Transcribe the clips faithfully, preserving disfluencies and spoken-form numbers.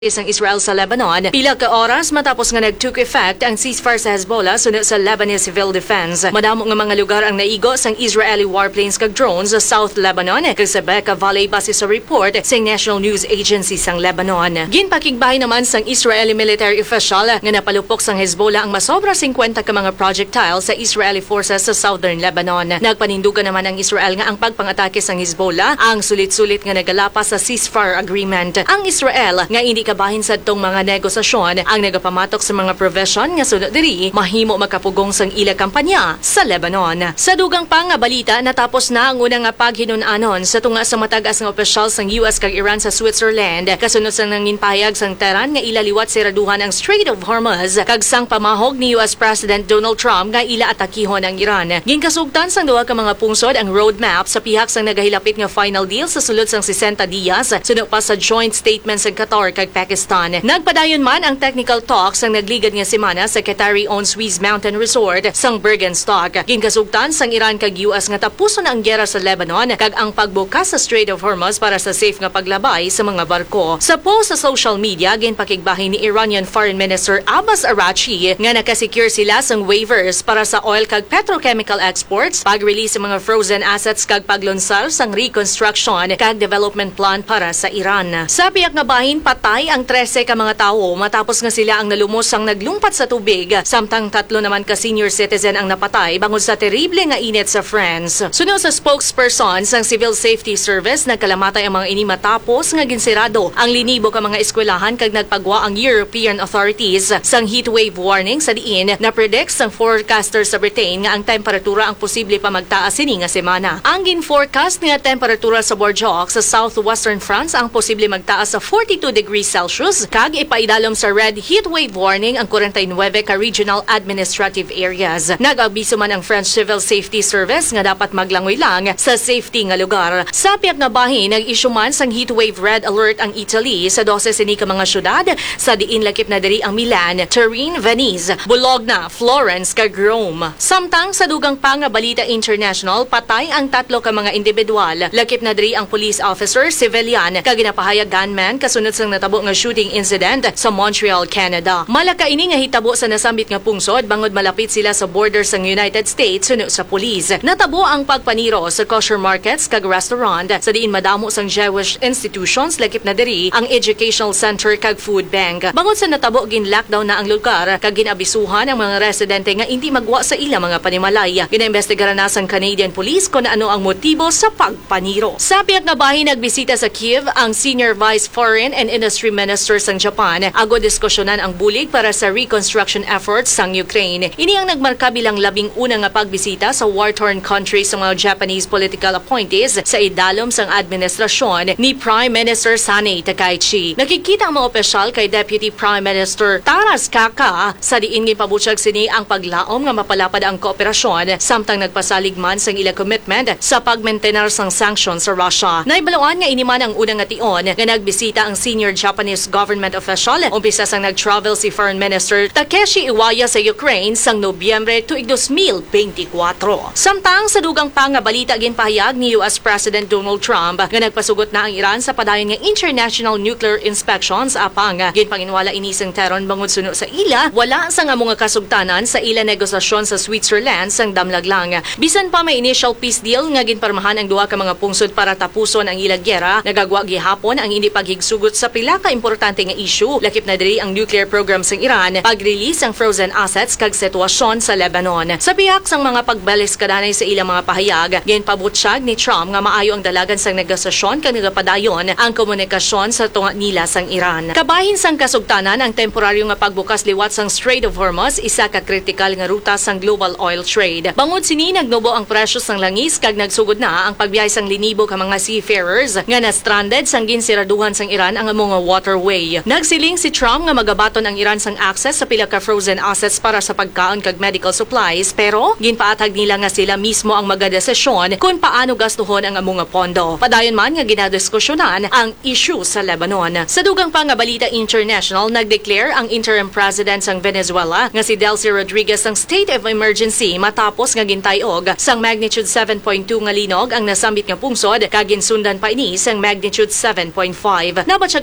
Isang Israel sa Lebanon, pila ka oras matapos nga nag-took effect ang ceasefire sa Hezbollah sunod sa Lebanese Civil Defense. Madamo nga mga lugar ang naigo sang Israeli warplanes kag drones sa South Lebanon kag sa Bekaa Valley base sa report sa National News Agency sang Lebanon. Ginpakigbahay naman sang Israeli military official nga napalupok sang Hezbollah ang masobra fifty ka mga projectile sa Israeli forces sa Southern Lebanon. Nagpanindugan naman ang Israel nga ang pagpangatake sang Hezbollah ang sulit-sulit nga nagalapas sa ceasefire agreement. Ang Israel nga hindi kabahin sa tong mga negosasyon ang nagapamatok sa mga provision nga sunod diri mahimo makapugong sang ila kampanya sa Lebanon. Sa dugang pa nga balita, natapos na ang unang nga paghinunanon sa tunga sa matag-as nga opisyal sang U S kag Iran sa Switzerland kasunod sa nangin pahayag sang Tehran nga ila liwat siraduhan ang Strait of Hormuz kag sang pamahog ni U S President Donald Trump nga ila atakihon ang Iran. Ginkasugtan sang duha ka mga pungsod ang roadmap sa pihak sang nagahilapit nga final deal sa sulod sang sixty días sunod pa sa joint statement sang Qatar kag Pakistan. Nagpadayon man ang technical talks ang nagligad nga semana sa Qatari-owned Swiss Mountain Resort sang Bergenstock. Ginkasugtan sang Iran kag U S nga tapuson ang giyera sa Lebanon kag ang pagbukas sa Strait of Hormuz para sa safe nga paglabay sa mga barko. Sa post sa social media, ginpakigbahay ni Iranian Foreign Minister Abbas Araghchi nga nakasecure sila sang waivers para sa oil kag petrochemical exports, pag-release sa mga frozen assets kag paglunsar sang reconstruction kag development plan para sa Iran. Sa piyak nga bahin, patay ang thirteen ka mga tawo matapos nga sila ang nalumos sang naglumpat sa tubig, samtang tatlo naman ka senior citizen ang napatay bangod sa terrible nga init sa France. Sunod sa spokesperson sang Civil Safety Service, nagkalamatay ang mga ini matapos nga ginsirado ang linibo ka mga eskwelahan kag nagpagwa ang European authorities sang heatwave warning sa diin na predict sang forecaster sa Britain nga ang temperatura ang posible pa magtaas sini nga semana. Ang gin-forecast nga temperatura sa Bordeaux sa southwestern France ang posible magtaas sa forty-two degrees Celsius kag ipaidalom sa red heatwave warning ang forty-nine ka regional administrative areas. Nag-abiso man ang French Civil Safety Service nga dapat maglangoy lang sa safety nga lugar. Sa piyak nga bahin, nag-issue man sang heatwave red alert ang Italy sa twelve sini ka mga syudad sa diin lakip na diri ang Milan, Turin, Venice, Bologna, Florence kag Rome. Samtang sa dugang pa nga balita international, patay ang tatlo ka mga individual. Lakip na diri ang police officer, civilian kag ginapahayag gunman kasunod sang natabo nga shooting incident sa Montreal, Canada. Malaka ini nga hitabo sa nasambit nga pungsod bangod malapit sila sa border sang United States suno sa pulis. Natabo ang pagpaniro sa kosher markets kag restaurant sa diin madamo sang Jewish institutions lakip na diri ang educational center kag food bank. Bangod sa natabo gin-lockdown na ang lugar kag ginabisuhan ang mga residente nga hindi magwa sa ila mga panimalay. Ginaimbestigaran na sang Canadian Police kung ano ang motibo sa pagpaniro. Sa piyak nga bahin, nagbisita sa Kiev ang Senior Vice Foreign and Industry Minister sang Japan ago diskusyonan ang bulig para sa reconstruction efforts sang Ukraine. Ini ang nagmarka bilang labing una nga pagbisita sa war-torn country sa mga Japanese political appointees sa idalom sang administrasyon ni Prime Minister Sanei Takaichi. Nakikita ang mga opisyal kay Deputy Prime Minister Taras Kaka sa diin gipabutyag sini ang paglaom nga mapalapad ang kooperasyon samtang nagpasalig man sang ila commitment sa pag-maintainer sang sanctions sa Russia. Naibaluan nga ini man ang unang nga tion nga nagbisita ang senior Japanese government official. Umpisa sang nag-travel si Foreign Minister Takeshi Iwaya sa Ukraine sang Nobyembre tuig twenty twenty-four. Samtang sa dugang pa nga balita ginpahayag ni U S President Donald Trump nga nagpasugot na ang Iran sa padayon nga international nuclear inspections apang ginpanginwala ini sang Tehran bangod suno sa ila wala sa nga mga kasugtanan sa ila negosasyon sa Switzerland sang damlag lang. Bisan pa may initial peace deal nga ginparmahan ang duha ka mga pungsod para tapuson ang ila giyera, nagagwa gihapon ang hindi paghigsugot sa pila ka importante nga issue lakip na diri ang nuclear program sang Iran, pag-release ang frozen assets kag sitwasyon sa Lebanon. Sa biyak sang mga pagbalis kadanay sa ilang mga pahayag, ginpabutyag ni Trump nga maayo ang dalagan sang negasasyon kag nagapadayon ang komunikasyon sa tunga nila sang Iran. Kabahin sang kasugtanan ang temporaryo nga pagbukas liwat sang Strait of Hormuz, isa ka kritikal nga ruta sang global oil trade. Bangod sini nagnubo ang presyo sang langis kag nagsugod na ang pagbiyahe sang linibo ka mga seafarers nga na-stranded sang ginsiraduhan sang Iran ang mga waterway. Nagsiling si Trump nga magabaton ang Iran sang access sa pila ka frozen assets para sa pagkaon kag medical supplies, pero ginpaatag nila nga sila mismo ang magadesisyon kung paano gastuhon ang mga pondo. Padayon man nga ginadiskusyonan ang issue sa Lebanon. Sa dugang pa nga balita international, nagdeclare ang interim president sang Venezuela nga si Delcy Rodriguez ang state of emergency matapos nga gintayog sang magnitude seven point two nga linog ang nasambit nga pungsod kag ginsundan pa ini sang magnitude seven point five. Nabatsyagan man ang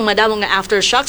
ang madamo nga aftershocks